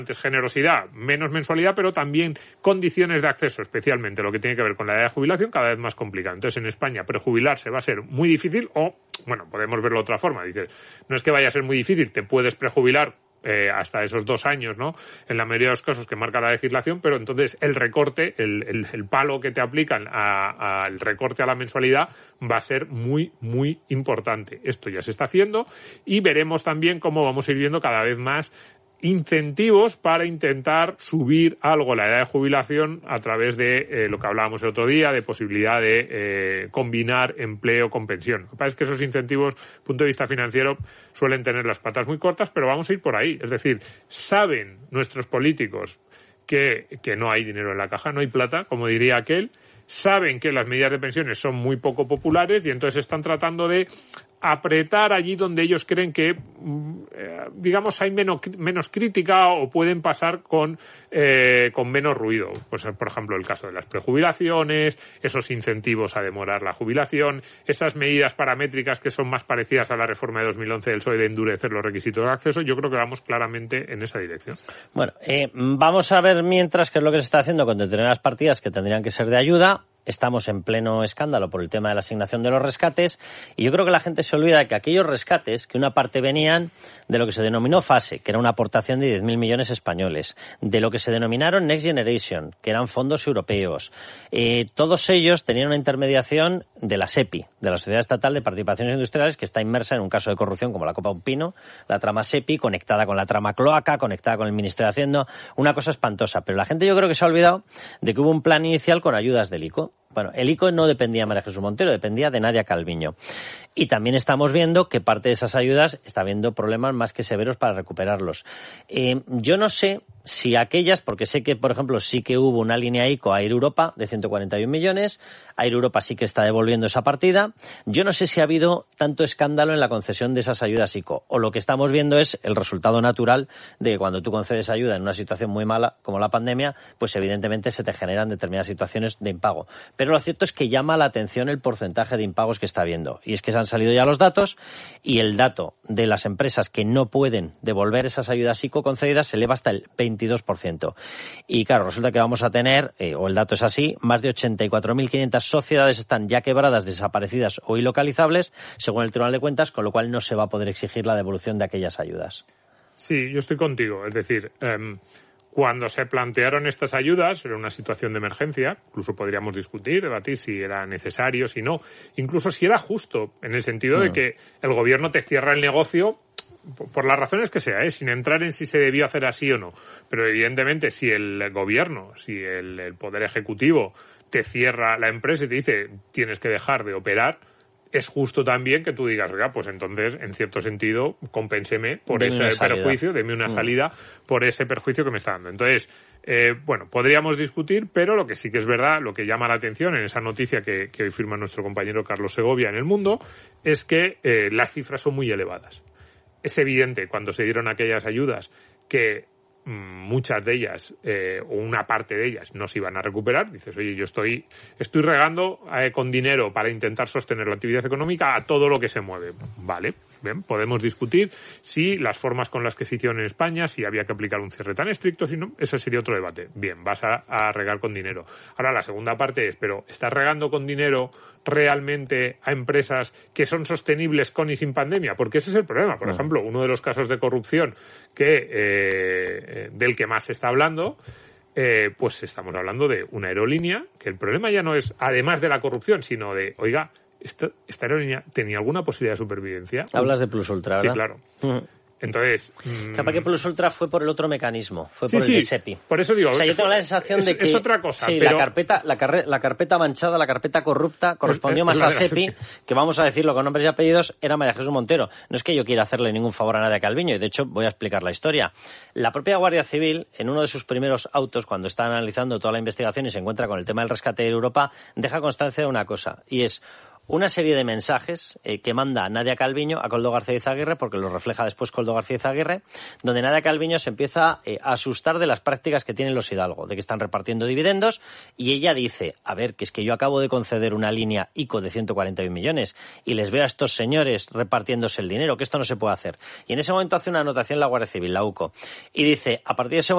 generosidad, menos mensualidad, pero también condiciones de acceso, especialmente lo que tiene que ver con la edad de jubilación, cada vez más complicado. Entonces, en España, prejubilarse va a ser muy difícil o, bueno, podemos verlo de otra forma. Dices, no es que vaya a ser muy difícil, te puedes prejubilar hasta esos 2 años, ¿no? En la mayoría de los casos que marca la legislación, pero entonces el recorte, el palo que te aplican al recorte a la mensualidad va a ser muy, muy importante. Esto ya se está haciendo y veremos también cómo vamos a ir viendo cada vez más incentivos para intentar subir algo la edad de jubilación a través de lo que hablábamos el otro día, de posibilidad de combinar empleo con pensión. Lo que pasa es que esos incentivos, desde el punto de vista financiero, suelen tener las patas muy cortas, pero vamos a ir por ahí. Es decir, saben nuestros políticos que no hay dinero en la caja, no hay plata, como diría aquel, saben que las medidas de pensiones son muy poco populares y entonces están tratando de apretar allí donde ellos creen que, digamos, hay menos crítica o pueden pasar con menos ruido. Pues, por ejemplo, el caso de las prejubilaciones, esos incentivos a demorar la jubilación, esas medidas paramétricas que son más parecidas a la reforma de 2011 del PSOE de endurecer los requisitos de acceso. Yo creo que vamos claramente en esa dirección. Bueno, vamos a ver mientras qué es lo que se está haciendo con determinadas partidas que tendrían que ser de ayuda. Estamos en pleno escándalo por el tema de la asignación de los rescates y yo creo que la gente se olvida de que aquellos rescates, que una parte venían de lo que se denominó FASE, que era una aportación de 10.000 millones españoles, de lo que se denominaron Next Generation, que eran fondos europeos. Todos ellos tenían una intermediación de la SEPI, de la Sociedad Estatal de Participaciones Industriales, que está inmersa en un caso de corrupción como la Copa Un Pino, la trama SEPI, conectada con la trama Cloaca, conectada con el Ministerio de Hacienda, una cosa espantosa. Pero la gente yo creo que se ha olvidado de que hubo un plan inicial con ayudas del ICO. Bueno, el ICO no dependía de María Jesús Montero, dependía de Nadia Calviño. Y también estamos viendo que parte de esas ayudas está habiendo problemas más que severos para recuperarlos. Yo no sé si aquellas, porque sé que, por ejemplo, sí que hubo una línea ICO a Air Europa de 141 millones, Air Europa sí que está devolviendo esa partida. Yo no sé si ha habido tanto escándalo en la concesión de esas ayudas ICO, o lo que estamos viendo es el resultado natural de que cuando tú concedes ayuda en una situación muy mala, como la pandemia, pues evidentemente se te generan determinadas situaciones de impago. Pero lo cierto es que llama la atención el porcentaje de impagos que está habiendo. Y es que se han salido ya los datos, y el dato de las empresas que no pueden devolver esas ayudas ICO concedidas se eleva hasta el 22%. Y claro, resulta que vamos a tener, o el dato es así, más de 84.500 sociedades están ya quebradas, desaparecidas o ilocalizables, según el Tribunal de Cuentas, con lo cual no se va a poder exigir la devolución de aquellas ayudas. Sí, yo estoy contigo. Es decir, cuando se plantearon estas ayudas, era una situación de emergencia, incluso podríamos debatir si era necesario, si no, incluso si era justo, en el sentido de que el gobierno te cierra el negocio por las razones que sea, sin entrar en si se debió hacer así o no. Pero evidentemente, si el gobierno, si el Poder Ejecutivo te cierra la empresa y te dice tienes que dejar de operar, es justo también que tú digas, oiga, pues entonces, en cierto sentido, compénseme por ese perjuicio, deme una salida por ese perjuicio que me está dando. Entonces, bueno, podríamos discutir, pero lo que sí que es verdad, lo que llama la atención en esa noticia que hoy firma nuestro compañero Carlos Segovia en El Mundo, es que las cifras son muy elevadas. Es evidente, cuando se dieron aquellas ayudas, que muchas de ellas, o una parte de ellas, no se iban a recuperar. Dices, oye, yo estoy regando con dinero para intentar sostener la actividad económica a todo lo que se mueve. Vale, bien, podemos discutir si las formas con las que se hicieron en España, si había que aplicar un cierre tan estricto, si no, ese sería otro debate. Bien, vas a regar con dinero. Ahora, la segunda parte es, pero ¿estás regando con dinero realmente a empresas que son sostenibles con y sin pandemia? Porque ese es el problema. Por ejemplo, uno de los casos de corrupción del que más se está hablando, pues estamos hablando de una aerolínea, que el problema ya no es, además de la corrupción, sino de, oiga, ¿esta aerolínea tenía alguna posibilidad de supervivencia? Hablas de Plus Ultra, ¿verdad? Sí, claro. Entonces, capaz que Plus Ultra fue por el otro mecanismo, fue por el de SEPI. Por eso digo, o sea, yo tengo la sensación de que es otra cosa, sí, pero la carpeta manchada, la carpeta corrupta correspondió más a SEPI, que vamos a decirlo con nombres y apellidos, era María Jesús Montero. No es que yo quiera hacerle ningún favor a Nadia Calviño, y de hecho voy a explicar la historia. La propia Guardia Civil, en uno de sus primeros autos, cuando está analizando toda la investigación y se encuentra con el tema del rescate de Europa, deja constancia de una cosa, y es una serie de mensajes que manda Nadia Calviño a Koldo García Izaguirre, porque los refleja después Koldo García Izaguirre, donde Nadia Calviño se empieza a asustar de las prácticas que tienen los Hidalgo, de que están repartiendo dividendos, y ella dice, a ver, que es que yo acabo de conceder una línea ICO de 141 millones y les veo a estos señores repartiéndose el dinero, que esto no se puede hacer. Y en ese momento hace una anotación la Guardia Civil, la UCO, y dice, a partir de ese